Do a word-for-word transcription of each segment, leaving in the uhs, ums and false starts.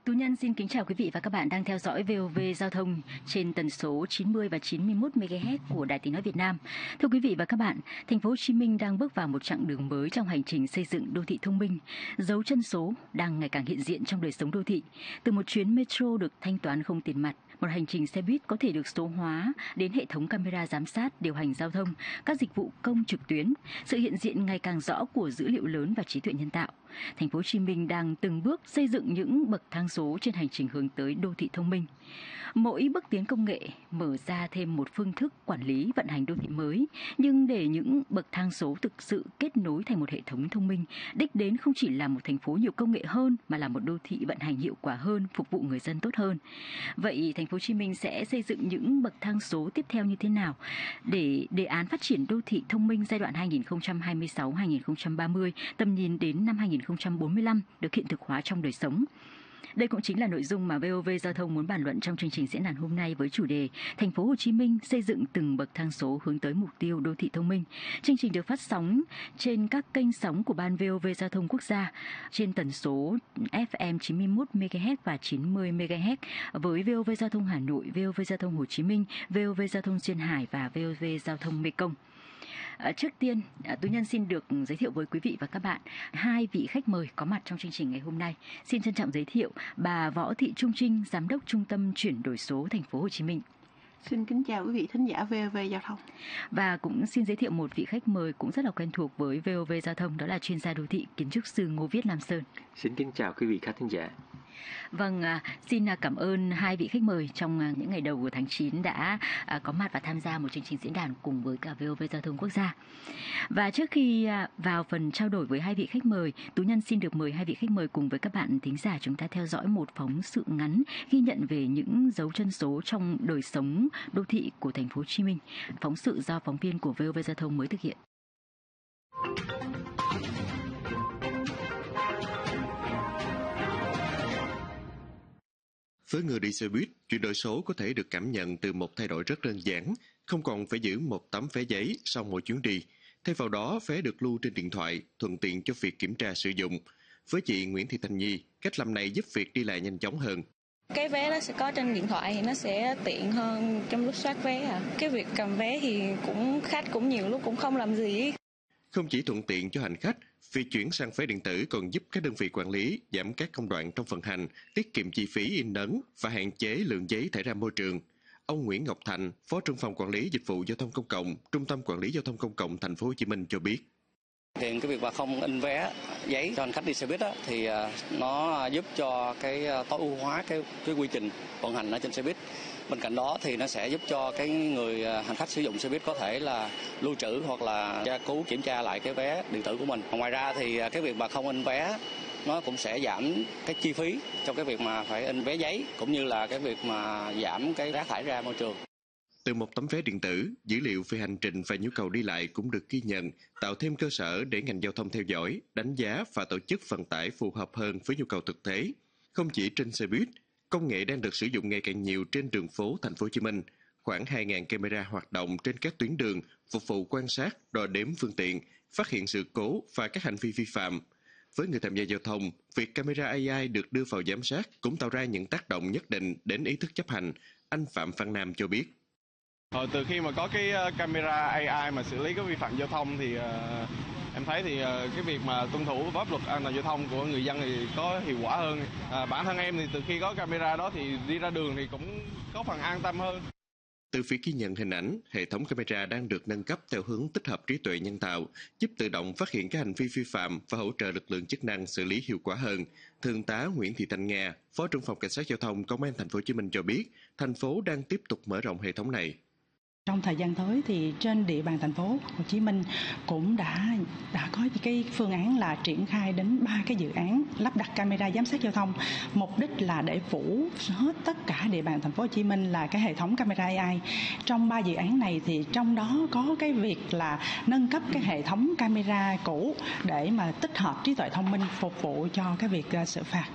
Tú Nhân xin kính chào quý vị và các bạn đang theo dõi vê o vê Giao thông trên tần số chín mươi và chín mươi mốt mê ga héc của Đài Tiếng nói Việt Nam. Thưa quý vị và các bạn, thành phố Hồ Chí Minh đang bước vào một chặng đường mới trong hành trình xây dựng đô thị thông minh. Dấu chân số đang ngày càng hiện diện trong đời sống đô thị. Từ một chuyến metro được thanh toán không tiền mặt, một hành trình xe buýt có thể được số hóa, đến hệ thống camera giám sát điều hành giao thông, các dịch vụ công trực tuyến, sự hiện diện ngày càng rõ của dữ liệu lớn và trí tuệ nhân tạo. Thành phố Hồ Chí Minh đang từng bước xây dựng những bậc thang số trên hành trình hướng tới đô thị thông minh. Mỗi bước tiến công nghệ mở ra thêm một phương thức quản lý vận hành đô thị mới, nhưng để những bậc thang số thực sự kết nối thành một hệ thống thông minh, đích đến không chỉ là một thành phố nhiều công nghệ hơn mà là một đô thị vận hành hiệu quả hơn, phục vụ người dân tốt hơn. Vậy thành phố Hồ Chí Minh sẽ xây dựng những bậc thang số tiếp theo như thế nào để đề án phát triển đô thị thông minh giai đoạn hai nghìn không trăm hai mươi sáu đến hai nghìn không trăm ba mươi, tầm nhìn đến năm hai nghìn không trăm bốn mươi lăm được hiện thực hóa trong đời sống? Đây cũng chính là nội dung mà vê o vê Giao thông muốn bàn luận trong chương trình diễn đàn hôm nay với chủ đề Thành phố Hồ Chí Minh xây dựng từng bậc thang số hướng tới mục tiêu đô thị thông minh. Chương trình được phát sóng trên các kênh sóng của Ban vê o vê Giao thông Quốc gia trên tần số ép em chín mươi mốt mê ga héc và chín mươi mê ga héc với vê o vê Giao thông Hà Nội, vê o vê Giao thông Hồ Chí Minh, vê o vê Giao thông Duyên Hải và vê o vê Giao thông Mekong. À, trước tiên, à, Tú Nhân xin được giới thiệu với quý vị và các bạn hai vị khách mời có mặt trong chương trình ngày hôm nay. Xin trân trọng giới thiệu bà Võ Thị Trung Trinh, Giám đốc Trung tâm Chuyển đổi số Thành phố Hồ Chí Minh. Xin kính chào quý vị thính giả vê o vê Giao thông. Và cũng xin giới thiệu một vị khách mời cũng rất là quen thuộc với vê o vê Giao thông, đó là chuyên gia đô thị, kiến trúc sư Ngô Viết Lam Sơn. Xin kính chào quý vị khán thính giả. Vâng, à, xin cảm ơn hai vị khách mời trong những ngày đầu của tháng chín đã à, có mặt và tham gia một chương trình diễn đàn cùng với cả vê o vê Giao thông Quốc gia. Và trước khi à, vào phần trao đổi với hai vị khách mời, Tú Nhân xin được mời hai vị khách mời cùng với các bạn thính giả chúng ta theo dõi một phóng sự ngắn ghi nhận về những dấu chân số trong đời sống đô thị của thành phố Hồ Chí Minh. Phóng sự do phóng viên của vê o vê Giao thông mới thực hiện. Với người đi xe buýt, chuyển đổi số có thể được cảm nhận từ một thay đổi rất đơn giản, không còn phải giữ một tấm vé giấy sau mỗi chuyến đi. Thay vào đó, vé được lưu trên điện thoại, thuận tiện cho việc kiểm tra sử dụng. Với chị Nguyễn Thị Thành Nhi, cách làm này giúp việc đi lại nhanh chóng hơn. Cái vé nó sẽ có trên điện thoại thì nó sẽ tiện hơn trong lúc soát vé à. Cái việc cầm vé thì cũng khách cũng nhiều lúc cũng không làm gì. Không chỉ thuận tiện cho hành khách, việc chuyển sang vé điện tử còn giúp các đơn vị quản lý giảm các công đoạn trong vận hành, tiết kiệm chi phí in ấn và hạn chế lượng giấy thải ra môi trường. Ông Nguyễn Ngọc Thành, Phó trưởng phòng quản lý dịch vụ giao thông công cộng, Trung tâm Quản lý Giao thông Công cộng Thành phố Hồ Chí Minh cho biết. Hiện cái việc mà không in vé giấy cho hành khách đi xe buýt đó, thì nó giúp cho cái tối ưu hóa cái cái quy trình vận hành ở trên xe buýt. Bên cạnh đó thì nó sẽ giúp cho cái người hành khách sử dụng xe buýt có thể là lưu trữ hoặc là tra cứu kiểm tra lại cái vé điện tử của mình. Ngoài ra thì cái việc mà không in vé nó cũng sẽ giảm cái chi phí trong cái việc mà phải in vé giấy, cũng như là cái việc mà giảm cái rác thải ra môi trường. Từ một tấm vé điện tử, dữ liệu về hành trình và nhu cầu đi lại cũng được ghi nhận, tạo thêm cơ sở để ngành giao thông theo dõi, đánh giá và tổ chức vận tải phù hợp hơn với nhu cầu thực tế. Không chỉ trên xe buýt, công nghệ đang được sử dụng ngày càng nhiều trên đường phố Thành phố Hồ Chí Minh. Khoảng hai nghìn camera hoạt động trên các tuyến đường, phục vụ quan sát, đo đếm phương tiện, phát hiện sự cố và các hành vi vi phạm. Với người tham gia giao thông, việc camera a i được đưa vào giám sát cũng tạo ra những tác động nhất định đến ý thức chấp hành. Anh Phạm Văn Nam cho biết. Hồi từ khi mà có cái camera a i mà xử lý các vi phạm giao thông thì uh, em thấy thì uh, cái việc mà tuân thủ pháp luật an toàn giao thông của người dân thì có hiệu quả hơn. À, bản thân em thì từ khi có camera đó thì đi ra đường thì cũng có phần an tâm hơn. Từ việc ghi nhận hình ảnh, hệ thống camera đang được nâng cấp theo hướng tích hợp trí tuệ nhân tạo, giúp tự động phát hiện các hành vi vi phạm và hỗ trợ lực lượng chức năng xử lý hiệu quả hơn. Thượng tá Nguyễn Thị Thanh Nga, Phó trưởng phòng Cảnh sát Giao thông Công an Thành phố Hồ Chí Minh cho biết, thành phố đang tiếp tục mở rộng hệ thống này. Trong thời gian tới thì trên địa bàn thành phố Hồ Chí Minh cũng đã đã có cái phương án là triển khai đến ba cái dự án lắp đặt camera giám sát giao thông. Mục đích là để phủ hết tất cả địa bàn thành phố Hồ Chí Minh là cái hệ thống camera a i. Trong ba dự án này thì trong đó có cái việc là nâng cấp cái hệ thống camera cũ để mà tích hợp trí tuệ thông minh phục vụ cho cái việc uh, xử phạt.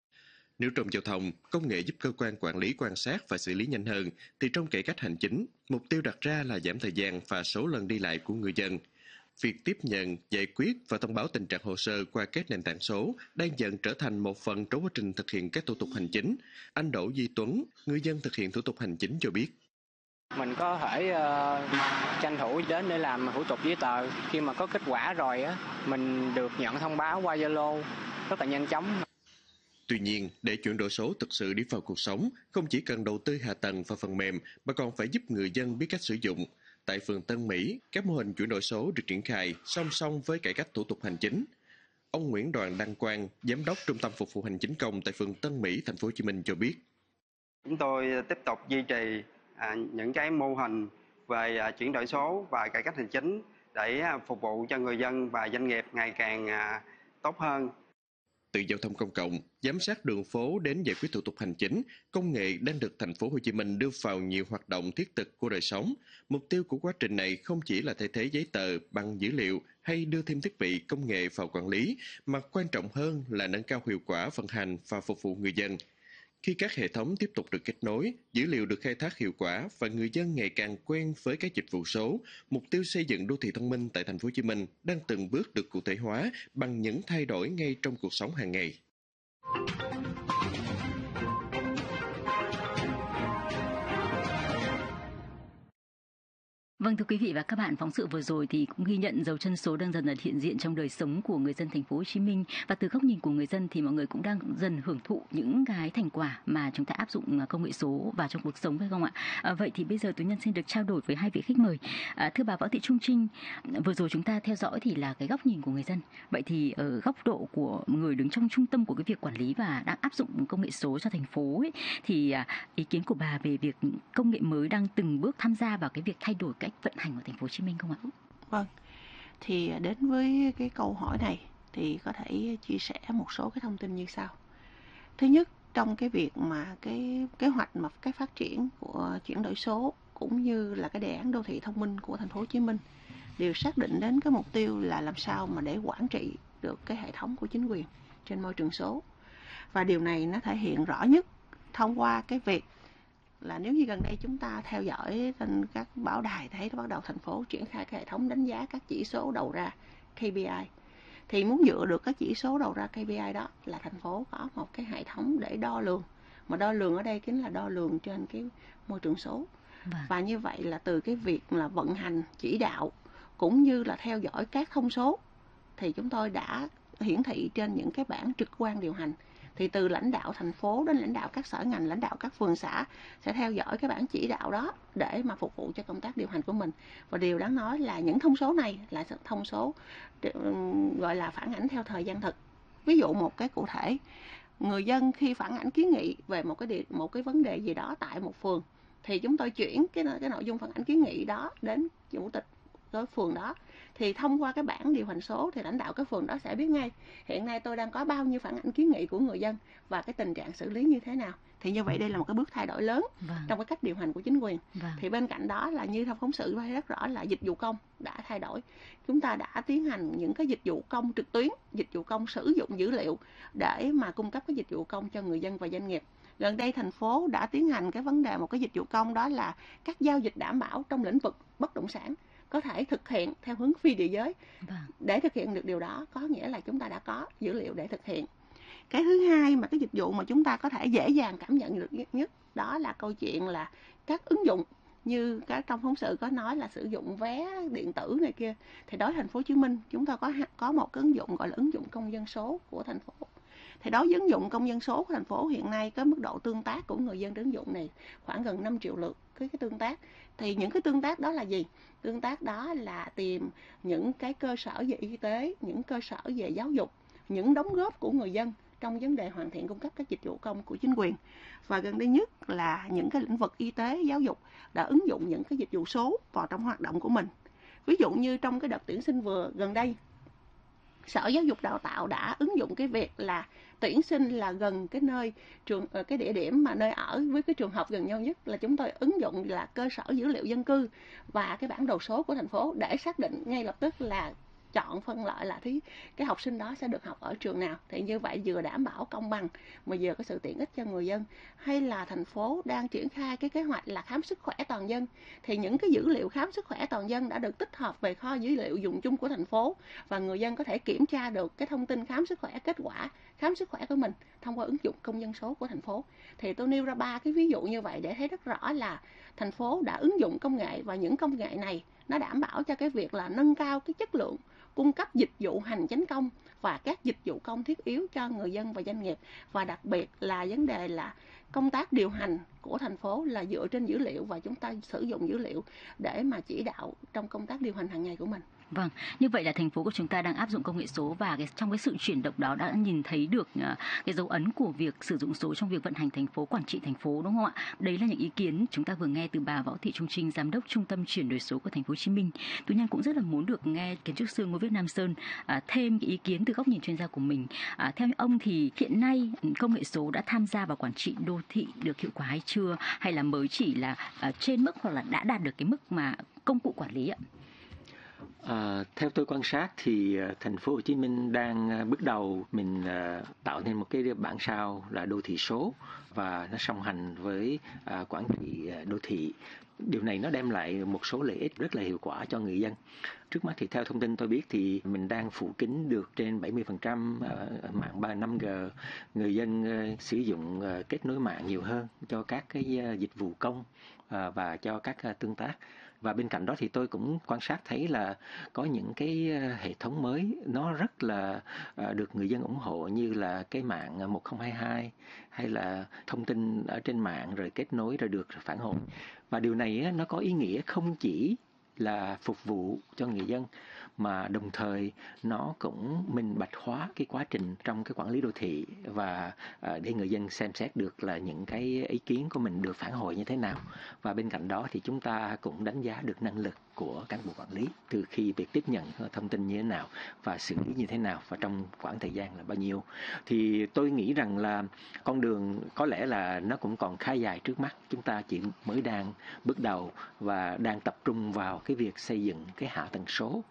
Nếu trong giao thông, công nghệ giúp cơ quan quản lý quan sát và xử lý nhanh hơn, thì trong cải cách hành chính, mục tiêu đặt ra là giảm thời gian và số lần đi lại của người dân. Việc tiếp nhận, giải quyết và thông báo tình trạng hồ sơ qua các nền tảng số đang dần trở thành một phần trong quá trình thực hiện các thủ tục hành chính. Anh Đỗ Duy Tuấn, người dân thực hiện thủ tục hành chính cho biết. Mình có thể uh, tranh thủ đến để làm thủ tục giấy tờ. Khi mà có kết quả rồi á, mình được nhận thông báo qua Zalo rất là nhanh chóng. Tuy nhiên, để chuyển đổi số thực sự đi vào cuộc sống, không chỉ cần đầu tư hạ tầng và phần mềm, mà còn phải giúp người dân biết cách sử dụng. Tại phường Tân Mỹ, các mô hình chuyển đổi số được triển khai song song với cải cách thủ tục hành chính. Ông Nguyễn Đoàn Đăng Quang, giám đốc Trung tâm Phục vụ Hành chính công tại phường Tân Mỹ, thành phố Hồ Chí Minh cho biết: Chúng tôi tiếp tục duy trì à, những cái mô hình về à, chuyển đổi số và cải cách hành chính để à, phục vụ cho người dân và doanh nghiệp ngày càng à, tốt hơn. Từ giao thông công cộng, giám sát đường phố đến giải quyết thủ tục hành chính, công nghệ đang được thành phố Hồ Chí Minh đưa vào nhiều hoạt động thiết thực của đời sống. Mục tiêu của quá trình này không chỉ là thay thế giấy tờ bằng dữ liệu hay đưa thêm thiết bị công nghệ vào quản lý, mà quan trọng hơn là nâng cao hiệu quả vận hành và phục vụ người dân. Khi các hệ thống tiếp tục được kết nối, dữ liệu được khai thác hiệu quả và người dân ngày càng quen với các dịch vụ số, mục tiêu xây dựng đô thị thông minh tại thành phố Hồ Chí Minh đang từng bước được cụ thể hóa bằng những thay đổi ngay trong cuộc sống hàng ngày. Vâng, thưa quý vị và các bạn, phóng sự vừa rồi thì cũng ghi nhận dấu chân số đang dần dần hiện diện trong đời sống của người dân thành phố Hồ Chí Minh, và từ góc nhìn của người dân thì mọi người cũng đang dần hưởng thụ những cái thành quả mà chúng ta áp dụng công nghệ số vào trong cuộc sống, phải không ạ? À, vậy thì bây giờ Tú Nhân xin được trao đổi với hai vị khách mời. À, thưa bà Võ Thị Trung Trinh, vừa rồi chúng ta theo dõi thì là cái góc nhìn của người dân. Vậy thì ở góc độ của người đứng trong trung tâm của cái việc quản lý và đang áp dụng công nghệ số cho thành phố ấy, thì à, ý kiến của bà về việc công nghệ mới đang từng bước tham gia vào cái việc thay đổi cách vận hành của thành phố Hồ Chí Minh không ạ? Vâng, thì đến với cái câu hỏi này thì có thể chia sẻ một số cái thông tin như sau. Thứ nhất, trong cái việc mà cái kế hoạch mà cái phát triển của chuyển đổi số cũng như là cái đề án đô thị thông minh của thành phố Hồ Chí Minh đều xác định đến cái mục tiêu là làm sao mà để quản trị được cái hệ thống của chính quyền trên môi trường số. Và điều này nó thể hiện rõ nhất thông qua cái việc là nếu như gần đây chúng ta theo dõi trên các báo đài thấy bắt đầu thành phố triển khai cái hệ thống đánh giá các chỉ số đầu ra K P I, thì muốn dựa được các chỉ số đầu ra K P I đó là thành phố có một cái hệ thống để đo lường, mà đo lường ở đây chính là đo lường trên cái môi trường số. Vâng. Và như vậy là từ cái việc là vận hành chỉ đạo cũng như là theo dõi các thông số thì chúng tôi đã hiển thị trên những cái bảng trực quan điều hành. Thì từ lãnh đạo thành phố đến lãnh đạo các sở ngành, lãnh đạo các phường xã sẽ theo dõi cái bản chỉ đạo đó để mà phục vụ cho công tác điều hành của mình. Và điều đáng nói là những thông số này là thông số gọi là phản ảnh theo thời gian thực. Ví dụ một cái cụ thể, người dân khi phản ảnh kiến nghị về một cái địa, một cái vấn đề gì đó tại một phường thì chúng tôi chuyển cái cái nội dung phản ảnh kiến nghị đó đến chủ tịch cái phường đó. Thì thông qua cái bảng điều hành số thì lãnh đạo cái phường đó sẽ biết ngay hiện nay tôi đang có bao nhiêu phản ảnh kiến nghị của người dân và cái tình trạng xử lý như thế nào. Thì như vậy đây là một cái bước thay đổi lớn vâng. trong cái cách điều hành của chính quyền. Vâng. Thì bên cạnh đó là như trong phóng sự thấy rất rõ là dịch vụ công đã thay đổi. Chúng ta đã tiến hành những cái dịch vụ công trực tuyến, dịch vụ công sử dụng dữ liệu để mà cung cấp cái dịch vụ công cho người dân và doanh nghiệp. Gần đây thành phố đã tiến hành cái vấn đề một cái dịch vụ công, đó là các giao dịch đảm bảo trong lĩnh vực bất động sản có thể thực hiện theo hướng phi địa giới. Vâng. Để thực hiện được điều đó có nghĩa là chúng ta đã có dữ liệu để thực hiện. Cái thứ hai mà cái dịch vụ mà chúng ta có thể dễ dàng cảm nhận được nhất đó là câu chuyện là các ứng dụng như các trong phóng sự có nói là sử dụng vé điện tử này kia. Thì đối với thành phố Hồ Chí Minh chúng ta có có một cái ứng dụng gọi là ứng dụng công dân số của thành phố. Thì đối với ứng dụng công dân số của thành phố hiện nay cái mức độ tương tác của người dân đến ứng dụng này khoảng gần năm triệu lượt cái, cái tương tác. Thì những cái tương tác đó là gì? Tương tác đó là tìm những cái cơ sở về y tế, những cơ sở về giáo dục, những đóng góp của người dân trong vấn đề hoàn thiện cung cấp các dịch vụ công của chính quyền. Và gần đây nhất là những cái lĩnh vực y tế, giáo dục đã ứng dụng những cái dịch vụ số vào trong hoạt động của mình. Ví dụ như trong cái đợt tuyển sinh vừa gần đây, Sở Giáo dục Đào tạo đã ứng dụng cái việc là tuyển sinh là gần cái nơi trường cái địa điểm mà nơi ở với cái trường học gần nhau nhất, là chúng tôi ứng dụng là cơ sở dữ liệu dân cư và cái bản đồ số của thành phố để xác định ngay lập tức là chọn phân loại là thứ cái học sinh đó sẽ được học ở trường nào, thì như vậy vừa đảm bảo công bằng mà vừa có sự tiện ích cho người dân. Hay là thành phố đang triển khai cái kế hoạch là khám sức khỏe toàn dân, thì những cái dữ liệu khám sức khỏe toàn dân đã được tích hợp về kho dữ liệu dùng chung của thành phố, và người dân có thể kiểm tra được cái thông tin khám sức khỏe, kết quả khám sức khỏe của mình thông qua ứng dụng công dân số của thành phố. Thì tôi nêu ra ba cái ví dụ như vậy để thấy rất rõ là thành phố đã ứng dụng công nghệ, và những công nghệ này nó đảm bảo cho cái việc là nâng cao cái chất lượng cung cấp dịch vụ hành chính công và các dịch vụ công thiết yếu cho người dân và doanh nghiệp. Và đặc biệt là vấn đề là công tác điều hành của thành phố là dựa trên dữ liệu, và chúng ta sử dụng dữ liệu để mà chỉ đạo trong công tác điều hành hàng ngày của mình. Vâng, như vậy là thành phố của chúng ta đang áp dụng công nghệ số, và cái, trong cái sự chuyển động đó đã nhìn thấy được uh, cái dấu ấn của việc sử dụng số trong việc vận hành thành phố, quản trị thành phố, đúng không ạ? Đấy là những ý kiến chúng ta vừa nghe từ bà Võ Thị Trung Trinh, giám đốc Trung tâm chuyển đổi số của thành phố Hồ Chí Minh. Tú Nhân cũng rất là muốn được nghe kiến trúc sư Ngô Viết Nam Sơn uh, thêm cái ý kiến từ góc nhìn chuyên gia của mình. Uh, theo ông thì hiện nay công nghệ số đã tham gia vào quản trị đô thị được hiệu quả hay chưa, hay là mới chỉ là uh, trên mức hoặc là đã đạt được cái mức mà công cụ quản lý ạ? À, theo tôi quan sát thì uh, thành phố Hồ Chí Minh đang uh, bước đầu mình uh, tạo nên một cái bản sao là đô thị số, và nó song hành với uh, quản trị uh, đô thị. Điều này nó đem lại một số lợi ích rất là hiệu quả cho người dân. Trước mắt thì theo thông tin tôi biết thì mình đang phủ kín được trên bảy mươi phần trăm uh, mạng ba năm G. Người dân uh, sử dụng uh, kết nối mạng nhiều hơn cho các cái uh, dịch vụ công uh, và cho các uh, tương tác. Và bên cạnh đó thì tôi cũng quan sát thấy là có những cái hệ thống mới nó rất là được người dân ủng hộ, như là cái mạng một không hai hai, hay là thông tin ở trên mạng rồi kết nối rồi được phản hồi. Và điều này nó có ý nghĩa không chỉ là phục vụ cho người dân, mà đồng thời nó cũng minh bạch hóa cái quá trình trong cái quản lý đô thị, và để người dân xem xét được là những cái ý kiến của mình được phản hồi như thế nào. Và bên cạnh đó thì chúng ta cũng đánh giá được năng lực của cán bộ quản lý từ khi việc tiếp nhận thông tin như thế nào và xử lý như thế nào, và trong khoảng thời gian là bao nhiêu. Thì tôi nghĩ rằng là con đường có lẽ là nó cũng còn khá dài trước mắt. Chúng ta chỉ mới đang bước đầu và đang tập trung vào cái việc xây dựng cái hạ tầng số,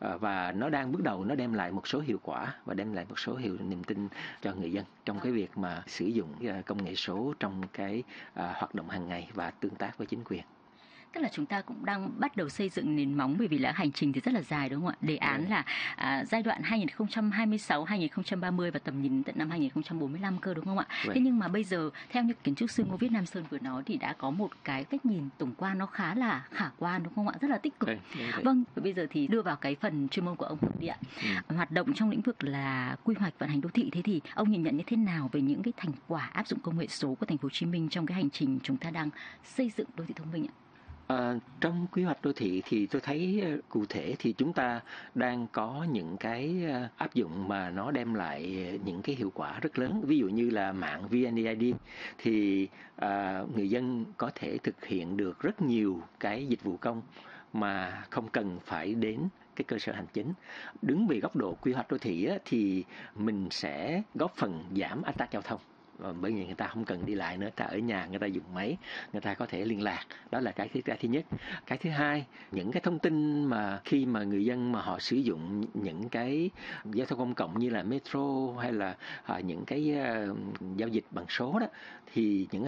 và nó đang bước đầu nó đem lại một số hiệu quả và đem lại một số hiệu niềm tin cho người dân trong cái việc mà sử dụng công nghệ số trong cái à, hoạt động hàng ngày và tương tác với chính quyền. Tức là chúng ta cũng đang bắt đầu xây dựng nền móng, bởi vì là hành trình thì rất là dài, đúng không ạ? Đề án là à, giai đoạn hai nghìn không trăm hai mươi sáu đến hai nghìn không trăm ba mươi và tầm nhìn tận năm hai nghìn không trăm bốn mươi lăm cơ, đúng không ạ? Vậy. Thế nhưng mà bây giờ theo như kiến trúc sư Ngô Viết Nam Sơn vừa nói thì đã có một cái cách nhìn tổng quan nó khá là khả quan, đúng không ạ? Rất là tích cực. Vậy. Vậy. Vâng, và bây giờ thì đưa vào cái phần chuyên môn của ông đi ạ. Ừ. Hoạt động trong lĩnh vực là quy hoạch vận hành đô thị, thế thì ông nhìn nhận như thế nào về những cái thành quả áp dụng công nghệ số của thành phố Hồ Chí Minh trong cái hành trình chúng ta đang xây dựng đô thị thông minh ạ? À, trong quy hoạch đô thị thì tôi thấy cụ thể thì chúng ta đang có những cái áp dụng mà nó đem lại những cái hiệu quả rất lớn. Ví dụ như là mạng vê en e i đê thì à, người dân có thể thực hiện được rất nhiều cái dịch vụ công mà không cần phải đến cái cơ sở hành chính. Đứng về góc độ quy hoạch đô thị á, thì mình sẽ góp phần giảm ách tắc giao thông. Bởi vì người ta không cần đi lại nữa, người ta ở nhà, người ta dùng máy, người ta có thể liên lạc. Đó là cái thứ, cái thứ nhất. Cái thứ hai, những cái thông tin mà khi mà người dân mà họ sử dụng những cái giao thông công cộng như là metro hay là à, những cái uh, giao dịch bằng số đó, thì những